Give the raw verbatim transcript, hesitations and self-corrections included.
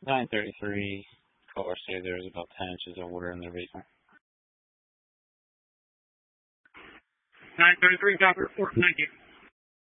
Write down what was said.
nine thirty-three, caller said there was about ten inches of water in their basement. nine thirty-three, copy report. Thank you.